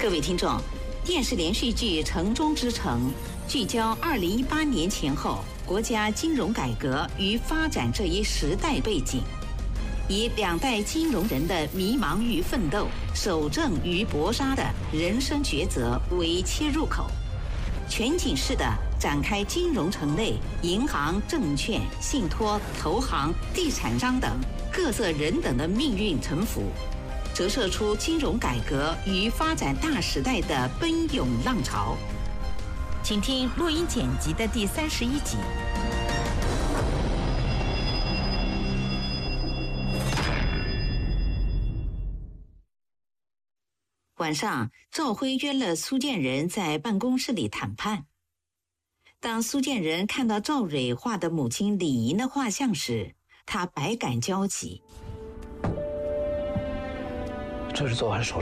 各位听众，电视连续剧《城中之城》聚焦2018年前后国家金融改革与发展这一时代背景，以两代金融人的迷茫与奋斗、守正与搏杀的人生抉择为切入口，全景式的展开金融城内银行、证券、信托、投行、地产商等各色人等的命运沉浮，折射出金融改革与发展大时代的奔涌浪潮。请听录音剪辑的第31集。晚上，赵辉约了苏建仁在办公室里谈判。当苏建仁看到赵蕊画的母亲李莹的画像时，他百感交集。 这是做完手